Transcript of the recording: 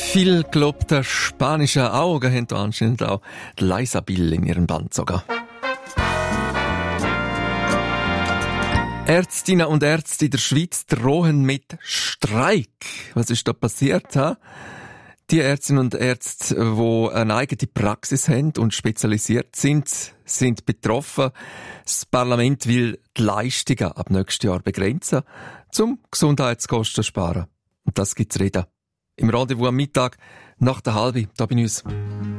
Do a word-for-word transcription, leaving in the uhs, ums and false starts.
viel gelobte spanische Augen haben da anscheinend auch die Liza Bill in ihrem Band sogar. Ärztinnen und Ärzte in der Schweiz drohen mit Streik. Was ist da passiert? Ha? Die Ärztinnen und Ärzte, die eine eigene Praxis haben und spezialisiert sind, sind betroffen. Das Parlament will die Leistungen ab nächstes Jahr begrenzen, zum Gesundheitskosten sparen. Und das gibt's reden. Im Rendezvous am Mittag, nach der halben, da bei uns.